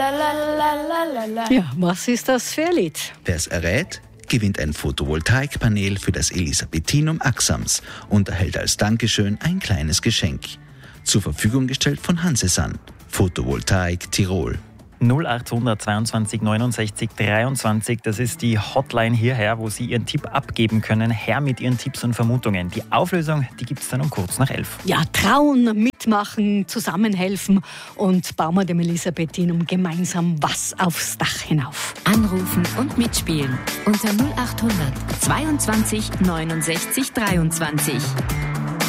Ja, was ist das für ein Lied? Wer es errät, gewinnt ein Photovoltaikpanel für das Elisabethinum Axams und erhält als Dankeschön ein kleines Geschenk. Zur Verfügung gestellt von Hansesan, Photovoltaik Tirol. 0800 22 69 23, das ist die Hotline hierher, wo Sie Ihren Tipp abgeben können. Her mit Ihren Tipps und Vermutungen. Die Auflösung, die gibt es dann um kurz nach 11. Ja, trauen, mitmachen, zusammenhelfen und bauen wir dem Elisabethinum gemeinsam was aufs Dach hinauf. Anrufen und mitspielen unter 0800 22 69 23.